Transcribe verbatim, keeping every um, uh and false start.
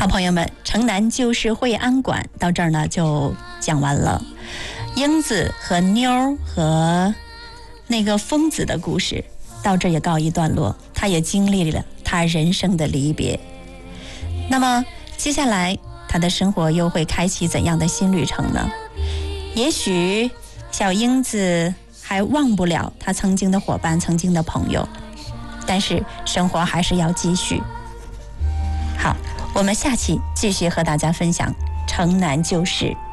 好朋友们，城南旧事惠安馆到这儿呢就讲完了。英子和妞和那个疯子的故事到这也告一段落，他也经历了他人生的离别。那么接下来他的生活又会开启怎样的新旅程呢？也许小英子还忘不了他曾经的伙伴，曾经的朋友，但是生活还是要继续。好，我们下期继续和大家分享城南旧事。